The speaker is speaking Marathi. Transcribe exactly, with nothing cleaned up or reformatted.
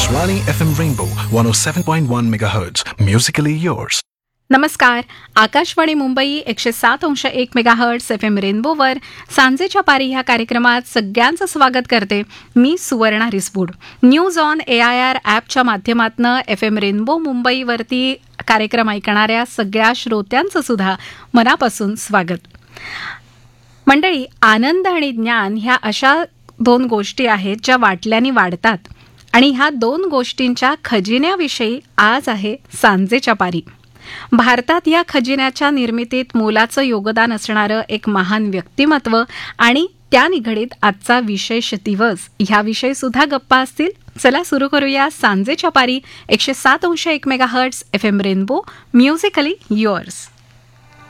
Akashvani F M Rainbow one oh seven point one megahertz. Musically yours. नमस्कार. आकाशवाणी मुंबई एकशे सात अंश एक मेगाहर्ट्स एफ एम रेनबोवर सांजेच्या पारी ह्या कार्यक्रमात सगळ्यांचं स्वागत करते. मी Suvarna Risbud. News on A I R ॲपच्या माध्यमातून एफ एम रेनबो मुंबईवरती कार्यक्रम ऐकणाऱ्या सगळ्या श्रोत्यांचं सुद्धा मनापासून स्वागत. मंडळी, आनंद आणि ज्ञान ह्या अशा दोन गोष्टी आहेत ज्या वाटल्याने वाढतात, आणि ह्या दोन गोष्टींच्या खजिन्याविषयी आज आहे सांजेच्या पारी. भारतात या खजिन्याच्या निर्मितीत मोलाचं योगदान असणारं एक महान व्यक्तिमत्व आणि त्या निगडीत आजचा विशेष दिवस ह्याविषयी सुद्धा गप्पा असतील. चला सुरू करूया सांजेच्या पारी. एकशे सात अंश एक megahertz F M rainbow, musically yours.